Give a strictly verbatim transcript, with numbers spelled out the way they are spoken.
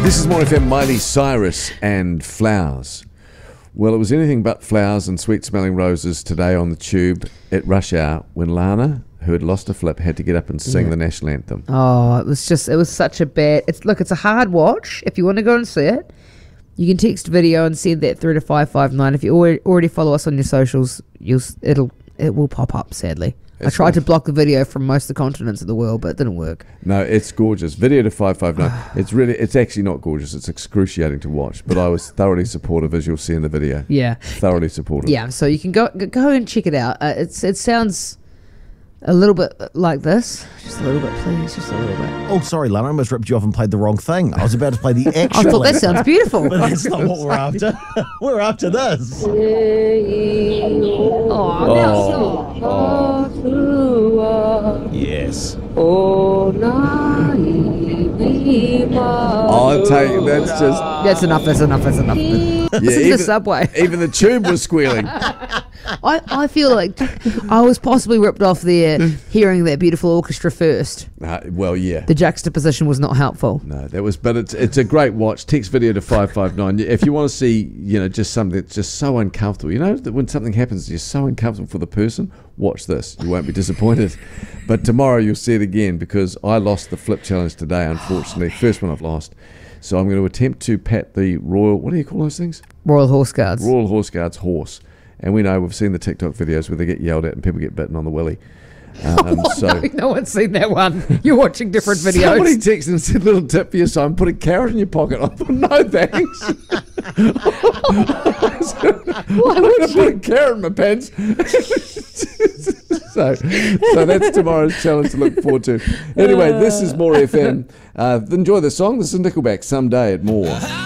This is More F M, Miley Cyrus and Flowers. Well, it was anything but flowers and sweet-smelling roses today on the tube at rush hour when Lana, who had lost a flip, had to get up and sing Yeah. the national anthem. Oh, it was just, it was such a bad, it's, look, it's a hard watch. If you want to go and see it, you can text video and send that through to five five nine. If you already, already follow us on your socials, you'll, s- it'll, it will pop up, sadly. I It's tried nice. to block the video from most of the continents of the world, but it didn't work. No, it's gorgeous. Video to five five nine. It's really, it's actually not gorgeous. It's excruciating to watch, but I was thoroughly supportive, as you'll see in the video. Yeah. Thoroughly supportive. Yeah, so you can go go and check it out. Uh, it's It sounds a little bit like this. Just a little bit, please. Just a little bit. Oh, sorry, Lana, I almost ripped you off and played the wrong thing. I was about to play the actual. I thought that anthem, sounds beautiful. but that's not what we're after. We're after this. Oh, Oh, oh. Yes. I'll tell you, that's just... That's enough, that's enough, that's enough. Yeah, This is the even, subway. even the tube was squealing. I, I feel like I was possibly ripped off there hearing that beautiful orchestra first. Uh, well, yeah. The juxtaposition was not helpful. No, that was, but it's it's a great watch. Text video to five five nine. If you want to see, you know, just something that's just so uncomfortable. You know, that when something happens, you're so uncomfortable for the person. Watch this. You won't be disappointed. But tomorrow you'll see it again because I lost the flip challenge today, unfortunately. First one I've lost. So I'm going to attempt to pat the Royal, what do you call those things? Royal Horse Guards. Royal Horse Guard's horse. And we know, we've seen the TikTok videos where they get yelled at and people get bitten on the willy. Um, Oh, so no, no one's seen that one. You're watching different videos. Somebody texted and said, little tip for your son, put a carrot in your pocket. I thought, no thanks. Why I'm would going to put a carrot in my pants. so, so that's tomorrow's challenge to look forward to. Anyway, this is More F M. Uh, enjoy the song. This is Nickelback, Someday at More.